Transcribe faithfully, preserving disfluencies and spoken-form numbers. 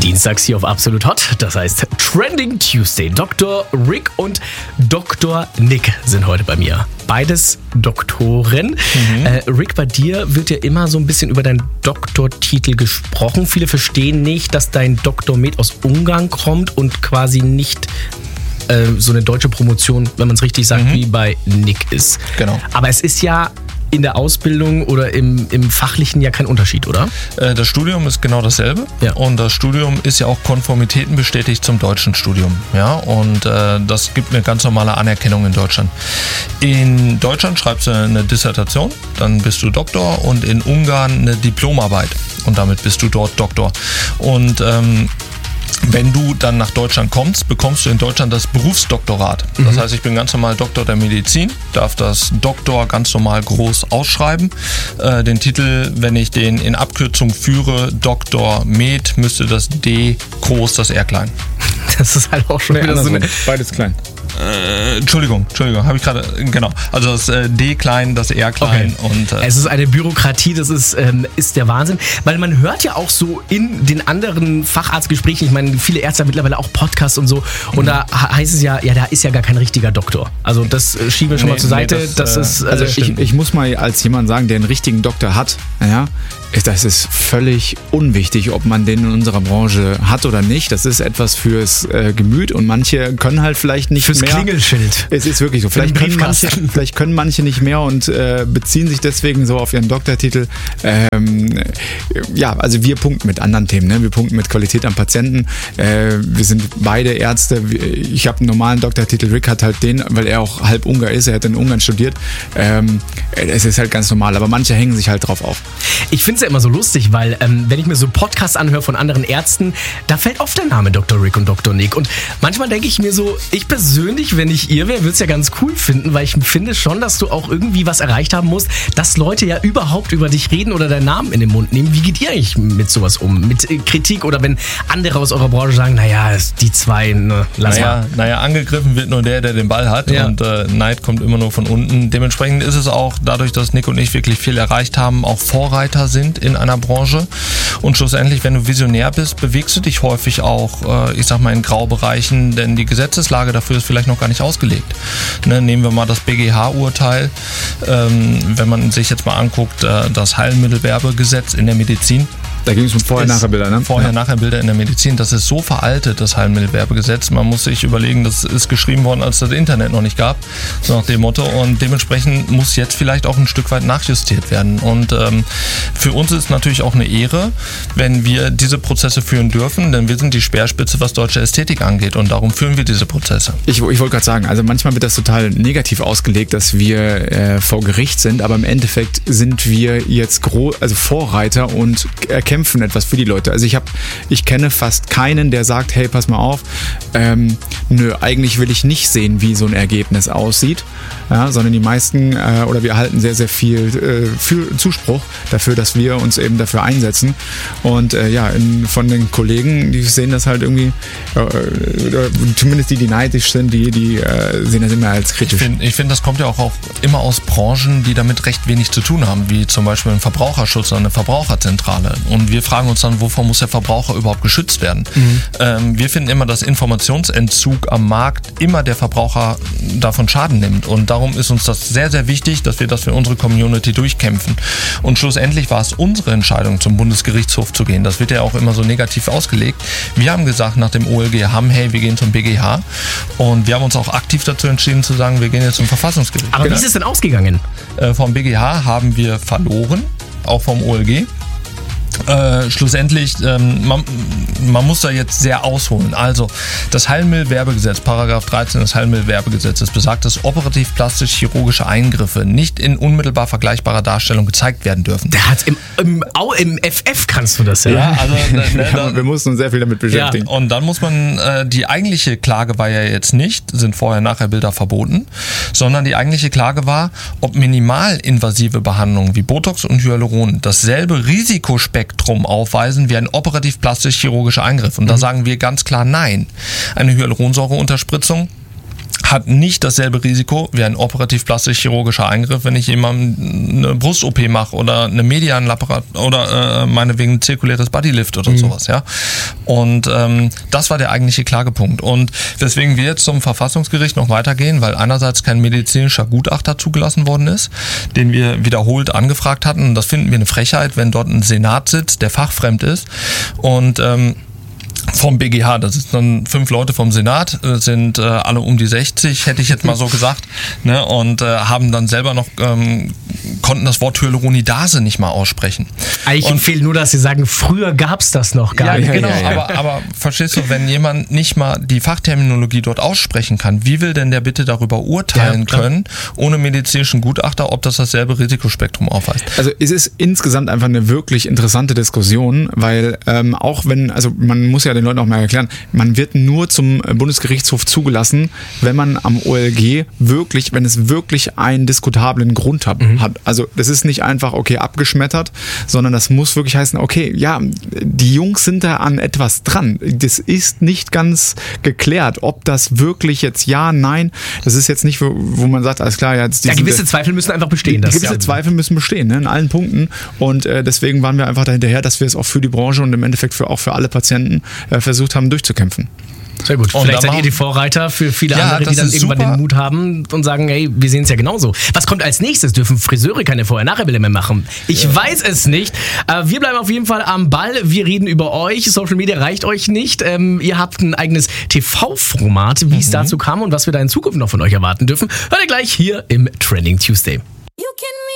Dienstags hier auf Absolut Hot, das heißt Trending Tuesday. Doktor Rick und Doktor Nick sind heute bei mir. Beides Doktoren. Mhm. Äh, Rick, bei dir wird ja immer so ein bisschen über deinen Doktortitel gesprochen. Viele verstehen nicht, dass dein Doktor Med aus Ungarn kommt und quasi nicht äh, so eine deutsche Promotion, wenn man es richtig sagt, mhm. wie bei Nick ist. Genau. Aber es ist ja in der Ausbildung oder im, im Fachlichen ja kein Unterschied, oder? Das Studium ist genau dasselbe, ja. Und das Studium ist ja auch konformitätenbestätigt zum deutschen Studium, ja, und äh, das gibt eine ganz normale Anerkennung in Deutschland. In Deutschland schreibst du eine Dissertation, dann bist du Doktor, und in Ungarn eine Diplomarbeit und damit bist du dort Doktor. Und ähm, wenn du dann nach Deutschland kommst, bekommst du in Deutschland das Berufsdoktorat. Das mhm. heißt, ich bin ganz normal Doktor der Medizin, darf das Doktor ganz normal groß ausschreiben. Äh, den Titel, wenn ich den in Abkürzung führe, Doktor Med, müsste das D groß, das R klein. Das ist halt auch schon nee, wieder so eine... Beides klein. Äh, Entschuldigung, Entschuldigung, habe ich gerade, genau. Also das äh, D klein, das R klein. Okay. Und äh, es ist eine Bürokratie, das ist, ähm, ist der Wahnsinn. Weil man hört ja auch so in den anderen Facharztgesprächen, ich meine, viele Ärzte haben mittlerweile auch Podcasts und so, und mhm. da heißt es ja, ja, da ist ja gar kein richtiger Doktor. Also das schieben wir schon nee, mal zur Seite. Nee, das, das ist, äh, also ich, ich muss mal als jemand sagen, der einen richtigen Doktor hat, ja, das ist völlig unwichtig, ob man den in unserer Branche hat oder nicht. Das ist etwas fürs äh, Gemüt, und manche können halt vielleicht nicht fürs mehr. Fürs Klingelschild. Es ist wirklich so. Vielleicht können, manche, vielleicht können manche nicht mehr und äh, beziehen sich deswegen so auf ihren Doktortitel. Ähm, ja, also wir punkten mit anderen Themen. Ne? Wir punkten mit Qualität am Patienten. Äh, wir sind beide Ärzte. Ich habe einen normalen Doktortitel. Rick hat halt den, weil er auch halb Ungar ist. Er hat in Ungarn studiert. Ähm, es ist halt ganz normal. Aber manche hängen sich halt drauf auf. Ich finde es ja immer so lustig, weil ähm, wenn ich mir so Podcasts anhöre von anderen Ärzten, da fällt oft der Name Doktor Rick und Doktor Nick. Und manchmal denke ich mir so, ich persönlich, wenn ich ihr wäre, würde es ja ganz cool finden, weil ich finde schon, dass du auch irgendwie was erreicht haben musst, dass Leute ja überhaupt über dich reden oder deinen Namen in den Mund nehmen. Wie geht ihr eigentlich mit sowas um? Mit Kritik, oder wenn andere aus eurer Branche sagen, naja, die zwei, ne, lass naja, mal. Naja, angegriffen wird nur der, der den Ball hat, ja. Und äh, Neid kommt immer nur von unten. Dementsprechend ist es auch, dadurch, dass Nick und ich wirklich viel erreicht haben, auch Vorreiter sind in einer Branche. Und schlussendlich, wenn du Visionär bist, bewegst du dich häufig auch, äh, ich sag mal, in Graubereichen, denn die Gesetzeslage dafür ist vielleicht noch gar nicht ausgelegt. Ne, nehmen wir mal das B G H-Urteil. Ähm, wenn man sich jetzt mal anguckt, äh, das Heilmittelwerbegesetz in der Medizin. Da ging es um Vorher-Nachher-Bilder, ne? Vorher-Nachher-Bilder in der Medizin. Das ist so veraltet, das Heilmittelwerbegesetz. Man muss sich überlegen, das ist geschrieben worden, als das Internet noch nicht gab. So nach dem Motto. Und dementsprechend muss jetzt vielleicht auch ein Stück weit nachjustiert werden. Und ähm, für uns ist natürlich auch eine Ehre, wenn wir diese Prozesse führen dürfen, denn wir sind die Speerspitze, was deutsche Ästhetik angeht. Und darum führen wir diese Prozesse. Ich, ich wollte gerade sagen, also manchmal wird das total negativ ausgelegt, dass wir äh, vor Gericht sind, aber im Endeffekt sind wir jetzt gro- also Vorreiter und erkennen kämpfen etwas für die Leute. Also ich habe, ich kenne fast keinen, der sagt, hey, pass mal auf, ähm, nö, eigentlich will ich nicht sehen, wie so ein Ergebnis aussieht, ja, sondern die meisten, äh, oder wir erhalten sehr, sehr viel äh, für Zuspruch dafür, dass wir uns eben dafür einsetzen. Und äh, ja, in, von den Kollegen, die sehen das halt irgendwie, äh, oder zumindest die, die neidisch sind, die, die äh, sehen das immer als kritisch. Ich finde, ich find, das kommt ja auch, auch immer aus Branchen, die damit recht wenig zu tun haben, wie zum Beispiel ein Verbraucherschutz oder eine Verbraucherzentrale. Und wir fragen uns dann, wovon muss der Verbraucher überhaupt geschützt werden? Mhm. Ähm, wir finden immer, dass Informationsentzug am Markt immer der Verbraucher davon Schaden nimmt. Und darum ist uns das sehr, sehr wichtig, dass wir das für unsere Community durchkämpfen. Und schlussendlich war es unsere Entscheidung, zum Bundesgerichtshof zu gehen. Das wird ja auch immer so negativ ausgelegt. Wir haben gesagt nach dem O L G H, hey, wir gehen zum B G H. Und wir haben uns auch aktiv dazu entschieden zu sagen, wir gehen jetzt zum Verfassungsgericht. Aber genau. Wie ist es denn ausgegangen? Äh, vom B G H haben wir verloren, auch vom O L G. Äh, schlussendlich, ähm, man, man muss da jetzt sehr ausholen. Also, das Heilmittelwerbegesetz, Paragraph dreizehn des Heilmittelwerbegesetzes besagt, dass operativ plastisch-chirurgische Eingriffe nicht in unmittelbar vergleichbarer Darstellung gezeigt werden dürfen. Der hat im, im, im F F kannst du das ja. Ja, also, ne, ja, wir mussten uns sehr viel damit beschäftigen. Ja, und dann muss man, äh, die eigentliche Klage war ja jetzt nicht, sind Vorher-Nachher-Bilder verboten, sondern die eigentliche Klage war, ob minimalinvasive Behandlungen wie Botox und Hyaluron dasselbe Risikospektrum aufweisen wie ein operativ plastisch-chirurgischer Eingriff. Und da mhm. sagen wir ganz klar nein. Eine Hyaluronsäureunterspritzung hat nicht dasselbe Risiko wie ein operativ-plastisch-chirurgischer Eingriff, wenn ich jemandem eine Brust-O P mache oder eine Medianlaparat oder äh, meinetwegen ein zirkuläres Bodylift oder mhm. sowas, ja. Und ähm, das war der eigentliche Klagepunkt. Und weswegen wir jetzt zum Verfassungsgericht noch weitergehen, weil einerseits kein medizinischer Gutachter zugelassen worden ist, den wir wiederholt angefragt hatten. Und das finden wir eine Frechheit, wenn dort ein Senat sitzt, der fachfremd ist und ähm, vom B G H, das sind dann fünf Leute vom Senat, sind äh, alle um die sechzig, hätte ich jetzt mal so gesagt, ne, und äh, haben dann selber noch, ähm, konnten das Wort Hyaluronidase nicht mal aussprechen. Eigentlich empfehle nur, dass sie sagen, früher gab es das noch gar ja, nicht. Genau, ja, ja. Aber, aber verstehst du, wenn jemand nicht mal die Fachterminologie dort aussprechen kann, wie will denn der bitte darüber urteilen ja, können, ohne medizinischen Gutachter, ob das dasselbe Risikospektrum aufweist? Also es ist insgesamt einfach eine wirklich interessante Diskussion, weil ähm, auch wenn, also man muss ja den Leuten auch mal erklären, man wird nur zum Bundesgerichtshof zugelassen, wenn man am O L G wirklich, wenn es wirklich einen diskutablen Grund hat. Mhm. Also das ist nicht einfach, okay, abgeschmettert, sondern das muss wirklich heißen, okay, ja, die Jungs sind da an etwas dran. Das ist nicht ganz geklärt, ob das wirklich jetzt ja, nein, das ist jetzt nicht, wo, wo man sagt, alles klar, jetzt ja, gewisse Zweifel müssen einfach bestehen. Das gewisse ja. Zweifel müssen bestehen, ne, in allen Punkten, und äh, deswegen waren wir einfach dahinterher, dass wir es auch für die Branche und im Endeffekt für, auch für alle Patienten äh, versucht haben durchzukämpfen. Sehr gut. Und vielleicht seid ihr die Vorreiter für viele ja, andere, die dann irgendwann super. den Mut haben und sagen, hey, wir sehen es ja genauso. Was kommt als nächstes? Dürfen Friseure keine Vorher-Nachher-Bilder mehr machen? Ich ja. weiß es nicht. Äh, wir bleiben auf jeden Fall am Ball. Wir reden über euch. Social Media reicht euch nicht. Ähm, ihr habt ein eigenes T V-Format, wie es mhm. dazu kam und was wir da in Zukunft noch von euch erwarten dürfen. Hört ihr gleich hier im Trending Tuesday.